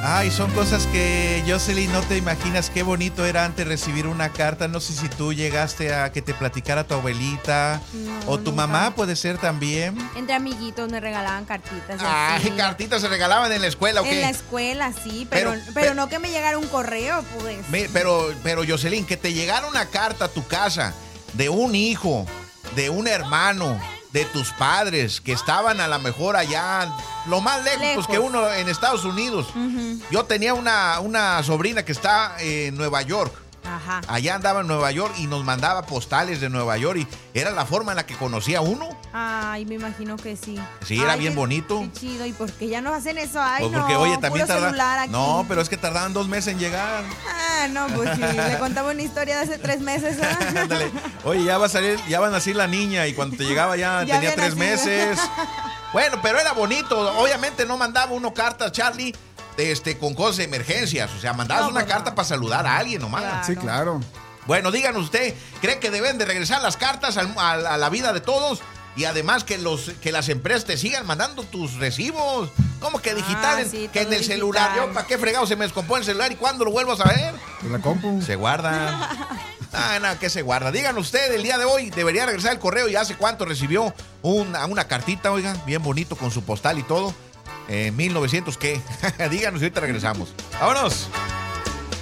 Ay, son cosas que, Jocelyn, no te imaginas qué bonito era antes recibir una carta. No sé si tú llegaste a que te platicara tu abuelita o tu nunca. mamá, puede ser también. Entre amiguitos me regalaban cartitas. y Ay, así. cartitas se regalaban en la escuela, ¿o En qué? la escuela, sí, Pero- pero no que me llegara un correo, pues. Pero Jocelyn, que te llegara una carta a tu casa de un hijo, de un hermano, de tus padres, que estaban a lo mejor allá, lo más lejos, pues, que uno en Estados Unidos. Yo tenía una sobrina que está en Nueva York. Ajá. Allá andaba en Nueva York y nos mandaba postales de Nueva York y era la forma en la que conocía uno. Ay, me imagino que sí. Sí, era Ay, bien bonito. Qué chido. ¿Y por qué ya nos hacen eso? Ay, Pues no. porque, oye, también puro celular aquí. No, pero es que tardaban 2 meses en llegar. Ah, no, pues sí. Le contaba una historia de hace 3 meses. ¿Ah? Ándale. Oye, ya va a nacer la niña y cuando te llegaba ya tenía había 3 nacido. meses. Bueno, pero era bonito. Obviamente no mandaba uno cartas, Charlie, con cosas de emergencias. O sea, mandabas No, una pues carta no. para saludar a alguien nomás. Claro. Sí, claro. Bueno, díganos usted, ¿cree que deben de regresar las cartas a la vida de todos? Y además que las empresas te sigan mandando tus recibos. ¿Cómo que digital? sí, que en todo el celular. digital. Yo, ¿para qué fregado se me descompone el celular y cuándo lo vuelvo a saber? Pues la compu. Se guardan. Ah, no, ¿qué se guarda? Díganos usted, el día de hoy debería regresar el correo y hace cuánto recibió una cartita, oiga, bien bonito con su postal y todo. 1900, ¿qué? Díganos y ahorita regresamos. ¡Vámonos!